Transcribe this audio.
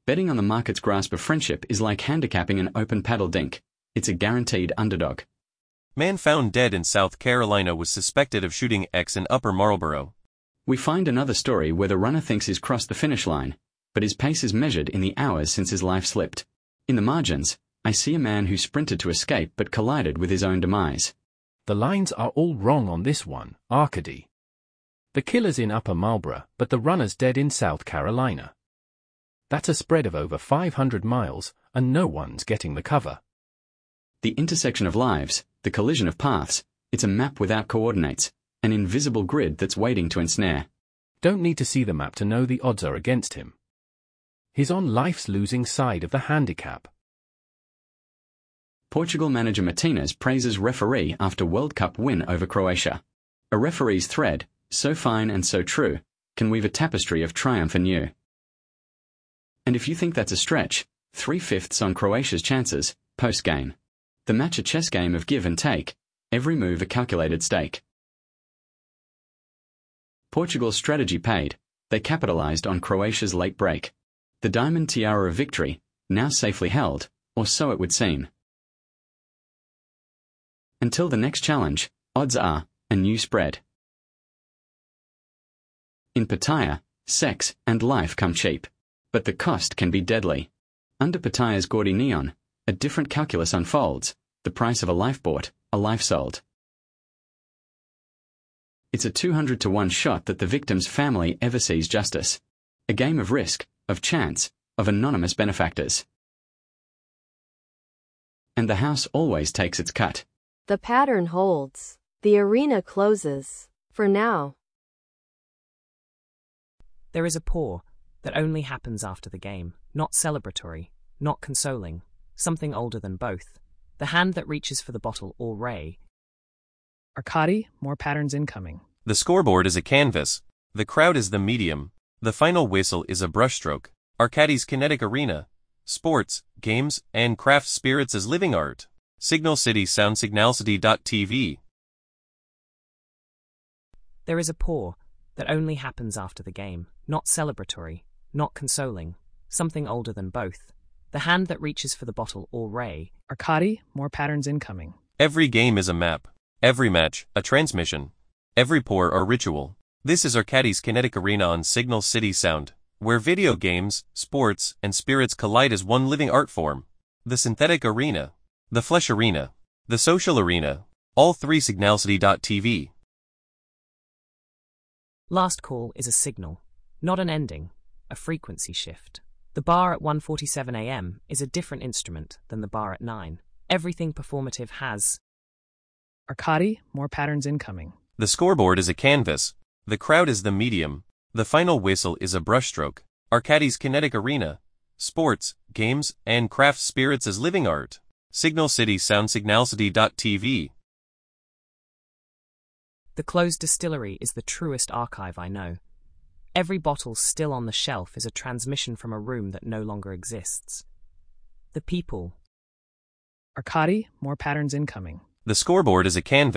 Betting on the market's grasp of friendship is like handicapping an open paddle dink. It's a guaranteed underdog. Man found dead in South Carolina was suspected of shooting X in Upper Marlboro. We find another story where the runner thinks he's crossed the finish line, but his pace is measured in the hours since his life slipped. In the margins, I see a man who sprinted to escape but collided with his own demise. The lines are all wrong on this one, Arcady. The killer's in Upper Marlboro, but the runner's dead in South Carolina. That's a spread of over 500 miles, and no one's getting the cover. The intersection of lives, the collision of paths, it's a map without coordinates, an invisible grid that's waiting to ensnare. Don't need to see the map to know the odds are against him. He's on life's losing side of the handicap. Portugal manager Martinez praises referee after World Cup win over Croatia. A referee's thread, so fine and so true, can weave a tapestry of triumph anew. And if you think that's a stretch, 3/5 on Croatia's chances, post-game. The match a chess game of give and take, every move a calculated stake. Portugal's strategy paid. They capitalized on Croatia's late break. The diamond tiara of victory, now safely held, or so it would seem. Until the next challenge, odds are a new spread. In Pattaya, sex and life come cheap, but the cost can be deadly. Under Pattaya's gaudy neon, a different calculus unfolds, the price of a life bought, a life sold. It's a 200-to-1 shot that the victim's family ever sees justice. A game of risk, of chance, of anonymous benefactors. And the house always takes its cut. The pattern holds. The arena closes. For now. There is a pour that only happens after the game, not celebratory, not consoling, something older than both. The hand that reaches for the bottle or ray. Arcady, more patterns incoming. The scoreboard is a canvas. The crowd is the medium. The final whistle is a brushstroke. Arcady's kinetic arena. Sports, games, and craft spirits as living art. Signal City Sound Signalcity.tv. There is a pour that only happens after the game, not celebratory, not consoling, something older than both. The hand that reaches for the bottle or ray. Arcady, more patterns incoming. Every game is a map. Every match, a transmission. Every pour, a ritual. This is Arcady's kinetic arena on Signal City Sound, where video games, sports, and spirits collide as one living art form. The synthetic arena. The flesh arena. The social arena. All three Signalcity.tv. Last call is a signal, not an ending, a frequency shift. The bar at 1:47 a.m. is a different instrument than the bar at 9. Everything performative has. Arcady, more patterns incoming. The scoreboard is a canvas. The crowd is the medium. The final whistle is a brushstroke. Arcady's kinetic arena. Sports, games, and craft spirits as living art. Signal City Sound Signalcity.tv. The closed distillery is the truest archive I know. Every bottle still on the shelf is a transmission from a room that no longer exists. The people. Arcady, more patterns incoming. The scoreboard is a canvas.